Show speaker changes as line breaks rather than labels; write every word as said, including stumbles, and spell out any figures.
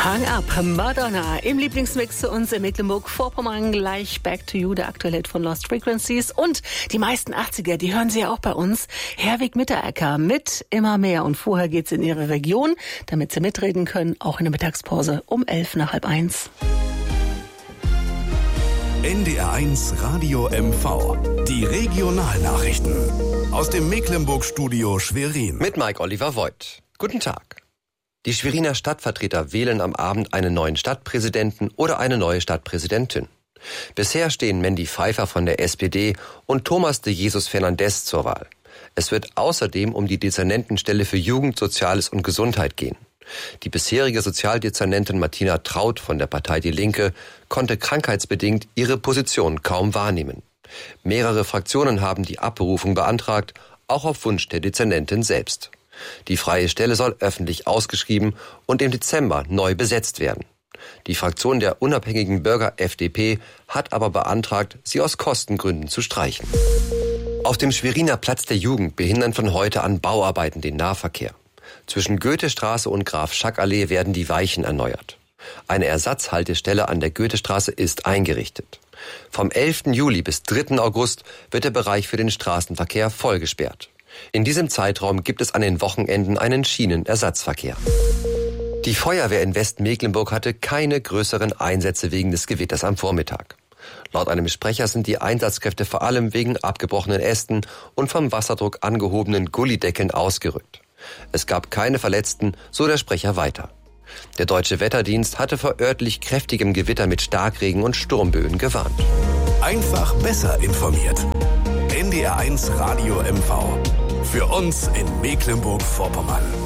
Hang Up, Madonna im Lieblingsmix zu uns in Mecklenburg-Vorpommern. Gleich Back to You, der aktuelle Hit von Lost Frequencies. Und die meisten achtziger, die hören Sie ja auch bei uns. Herwig Mitterecker mit Immer mehr. Und vorher geht's in Ihre Region, damit Sie mitreden können, auch in der Mittagspause um elf nach halb eins.
N D R eins Radio M V. Die Regionalnachrichten. Aus dem Mecklenburg-Studio Schwerin.
Mit Mike Oliver Voigt. Guten Tag. Die Schweriner Stadtvertreter wählen am Abend einen neuen Stadtpräsidenten oder eine neue Stadtpräsidentin. Bisher stehen Mandy Pfeiffer von der S P D und Thomas de Jesus Fernandes zur Wahl. Es wird außerdem um die Dezernentenstelle für Jugend, Soziales und Gesundheit gehen. Die bisherige Sozialdezernentin Martina Traut von der Partei Die Linke konnte krankheitsbedingt ihre Position kaum wahrnehmen. Mehrere Fraktionen haben die Abberufung beantragt, auch auf Wunsch der Dezernentin selbst. Die freie Stelle soll öffentlich ausgeschrieben und im Dezember neu besetzt werden. Die Fraktion der unabhängigen Bürger F D P hat aber beantragt, sie aus Kostengründen zu streichen. Auf dem Schweriner Platz der Jugend behindern von heute an Bauarbeiten den Nahverkehr. Zwischen Goethestraße und Graf-Schack-Allee werden die Weichen erneuert. Eine Ersatzhaltestelle an der Goethestraße ist eingerichtet. Vom elften Juli bis dritten August wird der Bereich für den Straßenverkehr voll gesperrt. In diesem Zeitraum gibt es an den Wochenenden einen Schienenersatzverkehr. Die Feuerwehr in Westmecklenburg hatte keine größeren Einsätze wegen des Gewitters am Vormittag. Laut einem Sprecher sind die Einsatzkräfte vor allem wegen abgebrochenen Ästen und vom Wasserdruck angehobenen Gullideckeln ausgerückt. Es gab keine Verletzten, so der Sprecher weiter. Der Deutsche Wetterdienst hatte vor örtlich kräftigem Gewitter mit Starkregen und Sturmböen gewarnt.
Einfach besser informiert. N D R eins Radio M V. Für uns in Mecklenburg-Vorpommern.